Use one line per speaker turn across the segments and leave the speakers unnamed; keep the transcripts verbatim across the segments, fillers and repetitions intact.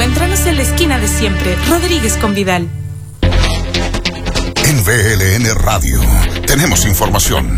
Encuéntranos en la esquina de siempre, Rodríguez con Vidal.
En V L N Radio tenemos información.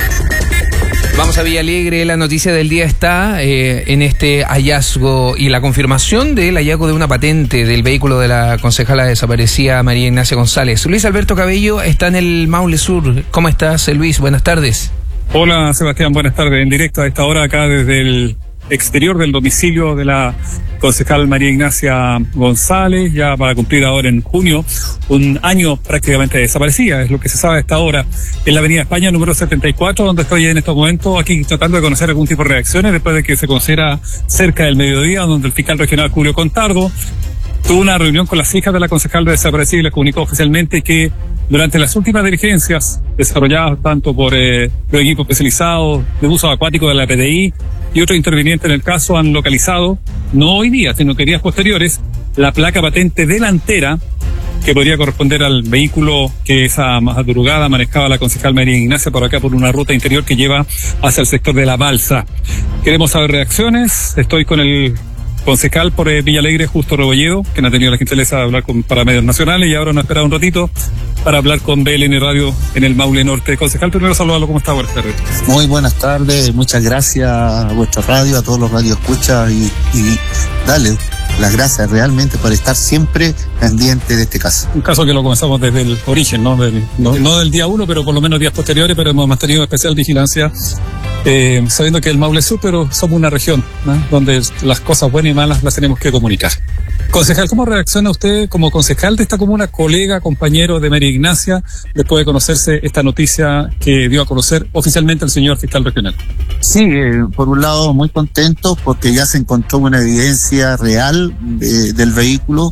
Vamos a Villalegre. La noticia del día está eh, en este hallazgo y la confirmación del hallazgo de una patente del vehículo de la concejala desaparecida María Ignacia González. Luis Alberto Cabello está en el Maule Sur. ¿Cómo estás, Luis? Buenas tardes.
Hola, Sebastián, buenas tardes. En directo a esta hora acá desde el exterior del domicilio de la concejal María Ignacia González, ya para cumplir ahora en junio un año prácticamente desaparecida, es lo que se sabe hasta ahora, en la avenida España número setenta y cuatro, donde estoy en estos momentos aquí tratando de conocer algún tipo de reacciones después de que se conociera cerca del mediodía, donde el fiscal regional Julio Contardo tuvo una reunión con las hijas de la concejal desaparecida y les comunicó oficialmente que durante las últimas diligencias desarrolladas tanto por eh, los equipos especializados de uso acuático de la P D I y otros intervinientes en el caso han localizado, no hoy día, sino que días posteriores, la placa patente delantera que podría corresponder al vehículo que esa madrugada manejaba la concejal María Ignacia por acá por una ruta interior que lleva hacia el sector de La Balsa. Queremos saber reacciones. Estoy con el concejal por eh, Villalegre, Justo Rebolledo, que no ha tenido la gentileza de hablar con, para medios nacionales y ahora nos ha esperado un ratito para hablar con V L N Radio en el Maule Norte. Concejal, primero saludarlo, ¿cómo está? Buenas tardes.
Muy buenas tardes, muchas gracias a vuestra radio, a todos los radioescuchas y, y dale las gracias realmente por estar siempre pendiente de este caso.
Un caso que lo comenzamos desde el origen, ¿no? Del, no, no del día uno, pero por lo menos días posteriores, pero hemos mantenido especial vigilancia, eh, sabiendo que el Maule Sur, pero somos una región, ¿no?, donde las cosas buenas y malas las tenemos que comunicar. Concejal, ¿cómo reacciona usted como concejal de esta comuna, colega, compañero de María Ignacia, después de conocerse esta noticia que dio a conocer oficialmente el señor fiscal regional?
Sí, eh, por un lado muy contento porque ya se encontró una evidencia real de, del vehículo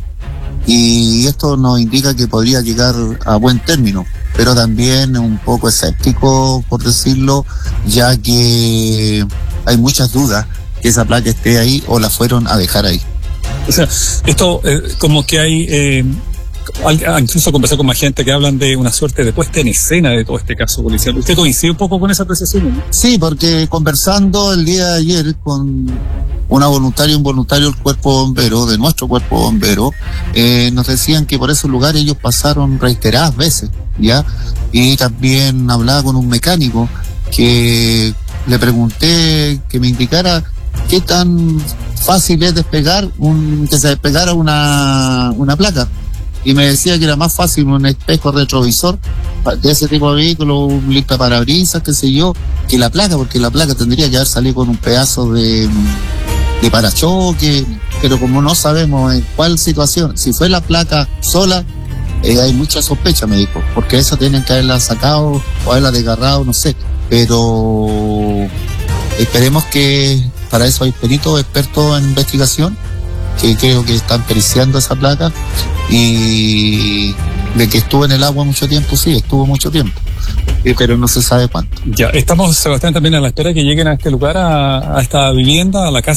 y esto nos indica que podría llegar a buen término, pero también un poco escéptico, por decirlo, ya que hay muchas dudas que esa placa esté ahí o la fueron a dejar ahí.
O sea, esto eh, como que hay, eh, incluso conversé con más gente que hablan de una suerte de puesta en escena de todo este caso policial. ¿Usted coincide un poco con esa apreciación, no?
Sí, porque conversando el día de ayer con una voluntaria y un voluntario del cuerpo bombero, de nuestro cuerpo bombero, eh, nos decían que por esos lugares ellos pasaron reiteradas veces, ¿ya? Y también hablaba con un mecánico que le pregunté que me indicara qué tan fácil es despegar un, que se despegara una, una placa. Y me decía que era más fácil un espejo retrovisor de ese tipo de vehículo, un limpiaparabrisas, qué sé yo, que la placa, porque la placa tendría que haber salido con un pedazo de, de parachoque, pero como no sabemos en cuál situación, si fue la placa sola, eh, hay mucha sospecha, me dijo, porque eso tienen que haberla sacado o haberla desgarrado, no sé, pero esperemos que para eso hay peritos expertos en investigación que creo que están periciando esa placa, y de que estuvo en el agua mucho tiempo, sí, estuvo mucho tiempo, pero no se sabe cuánto.
Ya, estamos, Sebastián, también a la espera que lleguen a este lugar, a, a esta vivienda, a la casa